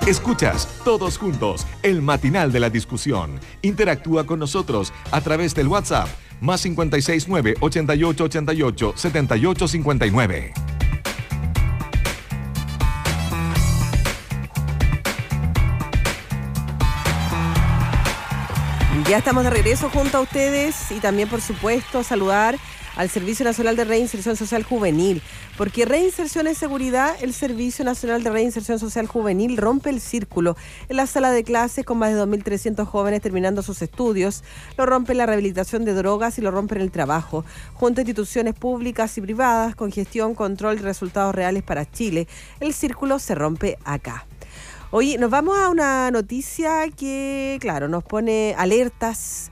Escuchas Todos Juntos, el matinal de la discusión. Interactúa con nosotros a través del WhatsApp más 569 8888 7859. Ya estamos de regreso junto a ustedes y también, por supuesto, saludar al Servicio Nacional de Reinserción Social Juvenil, porque Reinserción es Seguridad, el Servicio Nacional de Reinserción Social Juvenil rompe el círculo en la sala de clases con más de 2.300 jóvenes terminando sus estudios, lo rompe en la rehabilitación de drogas y lo rompe en el trabajo, junto a instituciones públicas y privadas con gestión, control y resultados reales para Chile. El círculo se rompe acá. Oye, nos vamos a una noticia que, claro, nos pone alertas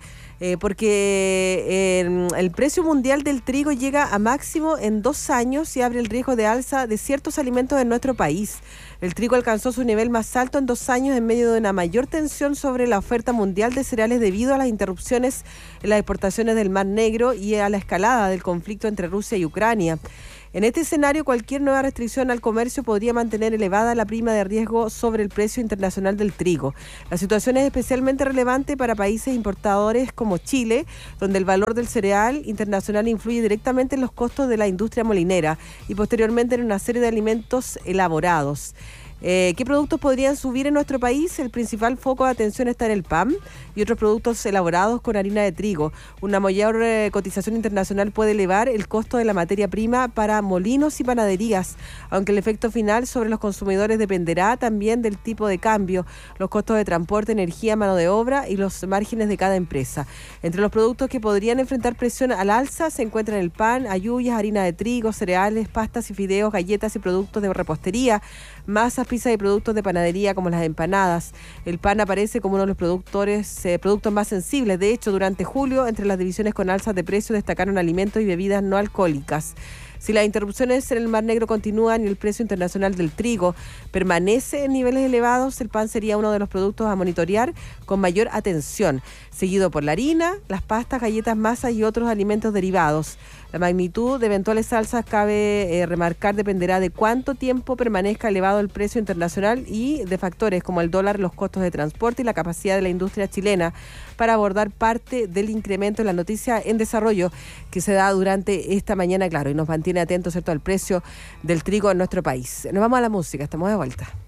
porque el precio mundial del trigo llega a máximo en 2 años y abre el riesgo de alza de ciertos alimentos en nuestro país. El trigo alcanzó su nivel más alto en 2 años en medio de una mayor tensión sobre la oferta mundial de cereales debido a las interrupciones en las exportaciones del Mar Negro y a la escalada del conflicto entre Rusia y Ucrania. En este escenario, cualquier nueva restricción al comercio podría mantener elevada la prima de riesgo sobre el precio internacional del trigo. La situación es especialmente relevante para países importadores como Chile, donde el valor del cereal internacional influye directamente en los costos de la industria molinera y posteriormente en una serie de alimentos elaborados. ¿Qué productos podrían subir en nuestro país? El principal foco de atención está en el pan y otros productos elaborados con harina de trigo. Una mayor cotización internacional puede elevar el costo de la materia prima para molinos y panaderías, aunque el efecto final sobre los consumidores dependerá también del tipo de cambio, los costos de transporte, energía, mano de obra y los márgenes de cada empresa. Entre los productos que podrían enfrentar presión al alza se encuentran el pan, halluyas, harina de trigo, cereales, pastas y fideos, galletas y productos de repostería, masas, pizzas y productos de panadería como las empanadas. El pan aparece como uno de los productos más sensibles. De hecho, durante julio, entre las divisiones con alzas de precio destacaron alimentos y bebidas no alcohólicas. Si las interrupciones en el Mar Negro continúan y el precio internacional del trigo permanece en niveles elevados, el pan sería uno de los productos a monitorear con mayor atención, seguido por la harina, las pastas, galletas, masas y otros alimentos derivados. La magnitud de eventuales alzas, cabe remarcar, dependerá de cuánto tiempo permanezca elevado el precio internacional y de factores como el dólar, los costos de transporte y la capacidad de la industria chilena para abordar parte del incremento en la noticia en desarrollo que se da durante esta mañana, claro, y nos mantiene atentos, ¿cierto?, al precio del trigo en nuestro país. Nos vamos a la música, estamos de vuelta.